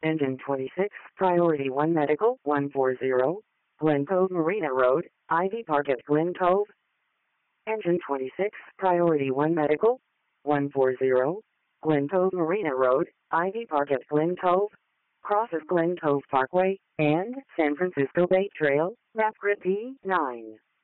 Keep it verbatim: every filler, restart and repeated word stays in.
Engine twenty-six, Priority one Medical, one forty, Glen Cove Marina Road, Ivy Park at Glen Cove. Engine twenty-six, Priority one Medical, one forty, Glen Cove Marina Road, Ivy Park at Glen Cove. Crosses Glen Cove Parkway and San Francisco Bay Trail, map grid P nine.